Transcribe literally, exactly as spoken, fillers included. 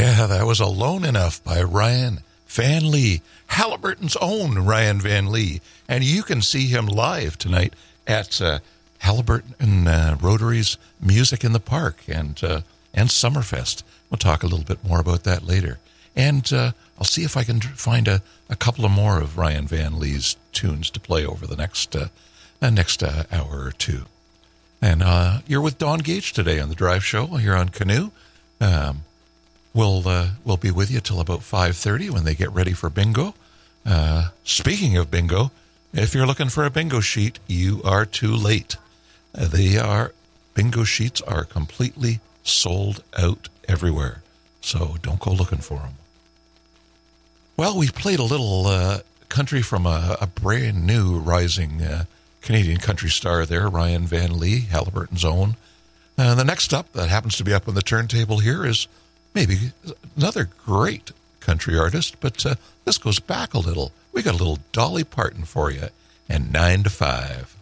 Yeah, that was Alone Enough by Ryan Van Lee, Halliburton's own Ryan Van Lee. And you can see him live tonight at uh, Halliburton uh, Rotary's Music in the Park and uh, and Summerfest. We'll talk a little bit more about that later. And uh, I'll see if I can find a, a couple of more of Ryan Van Lee's tunes to play over the next, uh, uh, next uh, hour or two. And uh, you're with Don Gage today on the Drive Show here on Canoe. Um, we'll uh, we'll be with you till about five thirty when they get ready for bingo. Uh, speaking of bingo, if you're looking for a bingo sheet, you are too late. Uh, they are bingo sheets are completely sold out everywhere, so don't go looking for them. Well, we played a little uh, country from a, a brand new rising uh, Canadian country star there, Ryan Van Lee, Halliburton's own. Uh, the next up that happens to be up on the turntable here is maybe another great country artist, but uh, this goes back a little. We got a little Dolly Parton for you, and nine to five.